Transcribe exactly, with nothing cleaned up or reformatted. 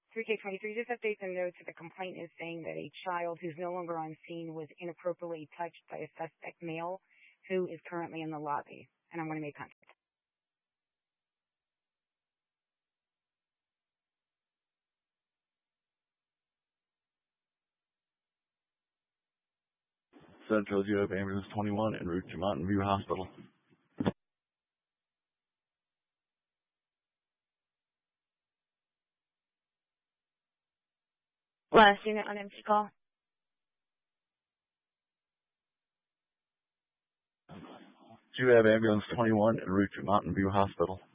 three K twenty-three, just updates and notes that the complaint is saying that a child who's no longer on scene was inappropriately touched by a suspect male who is currently in the lobby, and I'm going to make contact. Central, you have ambulance twenty-one en route to Mountain View Hospital. Last unit on empty call. You have ambulance twenty-one en route to Mountain View Hospital.